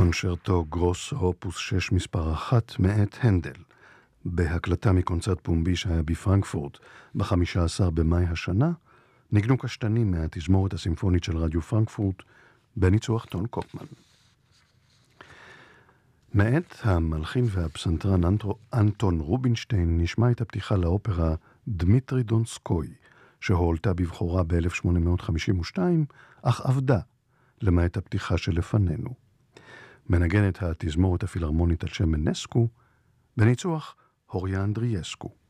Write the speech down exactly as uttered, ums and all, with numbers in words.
קונצ'רטו גרוס אופוס שש מספר אחת מאת הנדל, בהקלטה מקונצרט פומבי שהיה בפרנקפורט ב-חמישה עשר במאי השנה, ניגנו קשתנים מהתזמורת הסימפונית של רדיו פרנקפורט בניצוח טון קופמן. מאת המלחין והפסנתרן אנטון רובינשטיין נשמע את הפתיחה לאופרה דמיטרי דונסקוי, שהועלתה בבחורה ב-אלף שמונה מאות חמישים ושתיים, אך עבדה, למעט הפתיחה שלפנינו. מנגנת התזמורת הפילהרמונית על שם מנסקו, בניצוח הוריה אנדרייסקו.